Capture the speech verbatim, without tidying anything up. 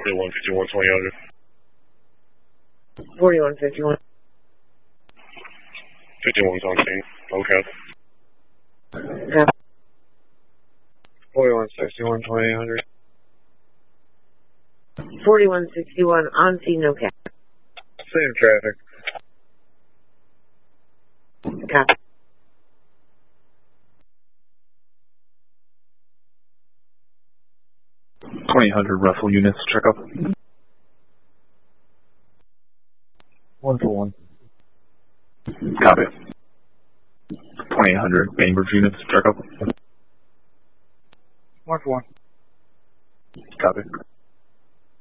forty-one fifty-one twenty hundred. forty-one fifty-one. fifty-one's on scene. Okay. Copy. forty-one sixty-one twenty hundred. forty-one sixty-one on scene, no cap. Same traffic. Copy. twenty hundred Russell units, check up. One for one. Copy. twenty hundred Bainbridge units, check up. One for one. Copy.